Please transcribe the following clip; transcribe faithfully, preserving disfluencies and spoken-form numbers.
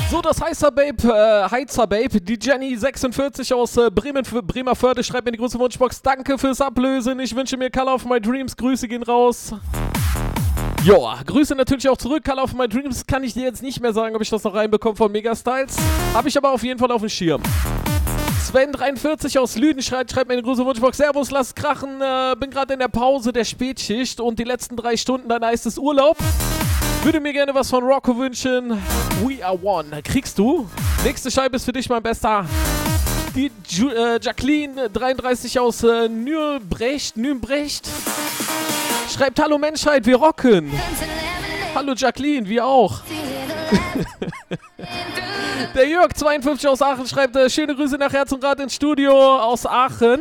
So, das Heizer Babe, äh, Heizer Babe, die Jenny sechsundvierzig aus äh, Bremen, Bremerförde schreibt mir die große Wunschbox. Danke fürs Ablösen. Ich wünsche mir Color of My Dreams. Grüße gehen raus. Joa, Grüße natürlich auch zurück. Color of My Dreams kann ich dir jetzt nicht mehr sagen, ob ich das noch reinbekomme von Megastyles. Habe ich aber auf jeden Fall auf dem Schirm. Sven dreiundvierzig aus Lüden schreibt, schreibt mir eine große Wunschbox. Servus, lass krachen. Äh, bin gerade in der Pause der Spätschicht und die letzten drei Stunden, dann heißt es Urlaub. Würde mir gerne was von Rocco wünschen. We are one. Kriegst du? Nächste Scheibe ist für dich, mein Bester. Die Ju äh, Jacqueline dreiunddreißig aus äh, Nürnbrecht. Nürnbrecht. Schreibt, hallo Menschheit, wir rocken. Hallo Jacqueline, wir auch. Der Jörg zweiundfünfzig aus Aachen schreibt, äh, schöne Grüße nach Herz und Rat ins Studio aus Aachen.